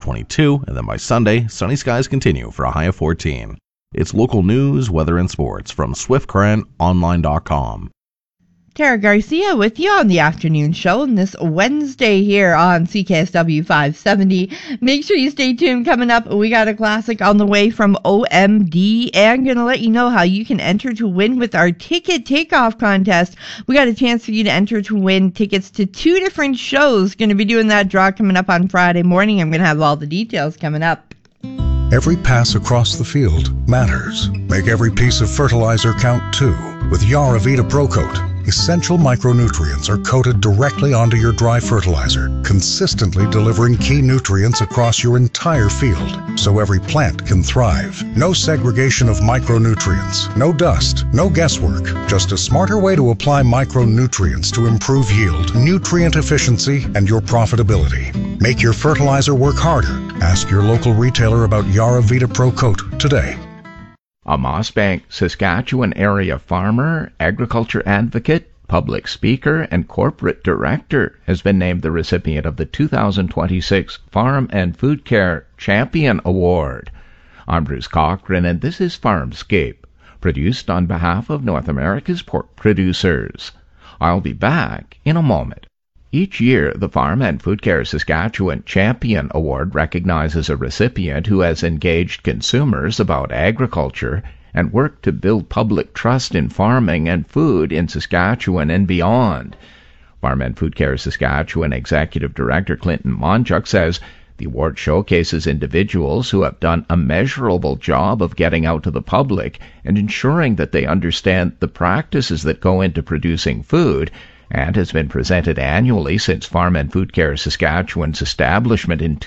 22, and then by Sunday, sunny skies continue for a high of 14. It's local news, weather, and sports from SwiftCurrentOnline.com. Tara Garcia with you on the afternoon show on this Wednesday here on CKSW 570. Make sure you stay tuned. Coming up, we got a classic on the way from OMD, and going to let you know how you can enter to win with our ticket takeoff contest. We got a chance for you to enter to win tickets to 2 different shows. Going to be doing that draw coming up on Friday morning. I'm going to have all the details coming up. Every pass across the field matters. Make every piece of fertilizer count too with Yaravita ProCoat. Essential micronutrients are coated directly onto your dry fertilizer, consistently delivering key nutrients across your entire field, so every plant can thrive. No segregation of micronutrients, no dust, no guesswork, just a smarter way to apply micronutrients to improve yield, nutrient efficiency, and your profitability. Make your fertilizer work harder. Ask your local retailer about Yaravita ProCoat today. A Mossbank, Saskatchewan area farmer, agriculture advocate, public speaker, and corporate director has been named the recipient of the 2026 Farm and Food Care Champion Award. I'm Bruce Cochran, and this is Farmscape, produced on behalf of North America's pork producers. I'll be back in a moment. Each year, the Farm and Food Care Saskatchewan Champion Award recognizes a recipient who has engaged consumers about agriculture and worked to build public trust in farming and food in Saskatchewan and beyond. Farm and Food Care Saskatchewan Executive Director Clinton Monchuk says the award showcases individuals who have done a measurable job of getting out to the public and ensuring that they understand the practices that go into producing food, and has been presented annually since Farm and Food Care Saskatchewan's establishment in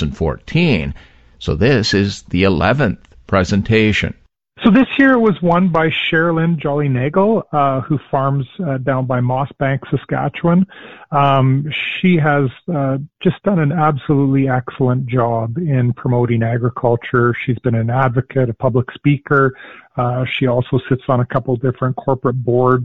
2014. So this is the 11th presentation. So this year it was won by Sherilyn Jolly-Nagel, who farms down by Mossbank, Saskatchewan. She has just done an absolutely excellent job in promoting agriculture. She's been an advocate, a public speaker. She also sits on a couple different corporate boards.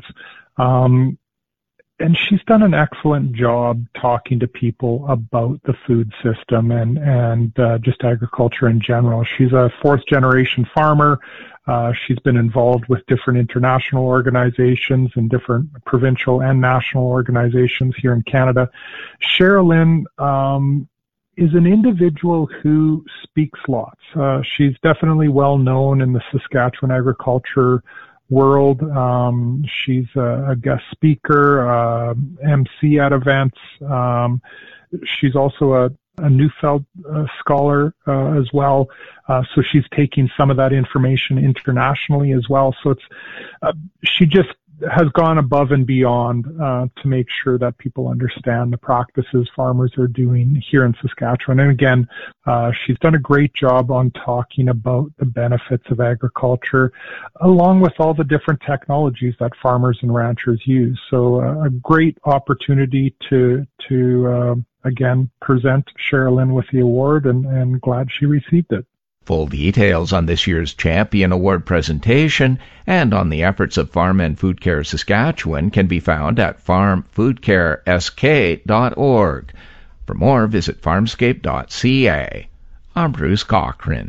And she's done an excellent job talking to people about the food system and just agriculture in general. She's a 4th-generation farmer. She's been involved with different international organizations and different provincial and national organizations here in Canada. Sherilyn is an individual who speaks lots. She's definitely well known in the Saskatchewan agriculture world. She's a guest speaker, MC at events. She's also a Neufeld scholar as well. So she's taking some of that information internationally as well. So it's she just has gone above and beyond to make sure that people understand the practices farmers are doing here in Saskatchewan. And again, she's done a great job on talking about the benefits of agriculture, along with all the different technologies that farmers and ranchers use. So a great opportunity to again, present Sherilyn with the award, and glad she received it. Full details on this year's Champion Award presentation and on the efforts of Farm and Food Care Saskatchewan can be found at farmfoodcaresk.org. For more, visit farmscape.ca. I'm Bruce Cochran.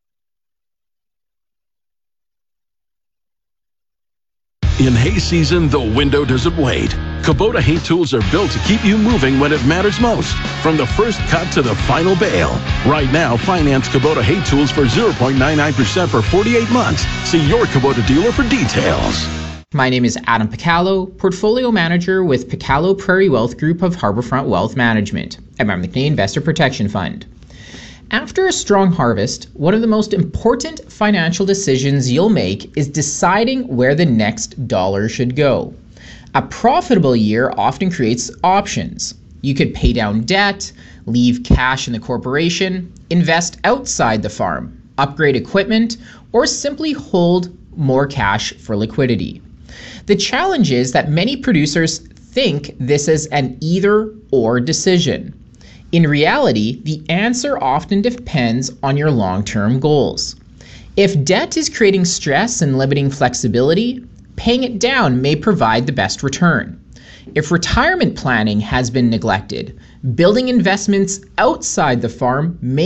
In hay season, the window doesn't wait. Kubota hay tools are built to keep you moving when it matters most, from the first cut to the final bale. Right now, finance Kubota hay tools for 0.99% for 48 months. See your Kubota dealer for details. My name is Adam Picallo, Portfolio Manager with Picallo Prairie Wealth Group of Harbourfront Wealth Management, a member of the Canadian Investor Protection Fund. After a strong harvest, one of the most important financial decisions you'll make is deciding where the next dollar should go. A profitable year often creates options. You could pay down debt, leave cash in the corporation, invest outside the farm, upgrade equipment, or simply hold more cash for liquidity. The challenge is that many producers think this is an either-or decision. In reality, the answer often depends on your long-term goals. If debt is creating stress and limiting flexibility, paying it down may provide the best return. If retirement planning has been neglected, building investments outside the farm may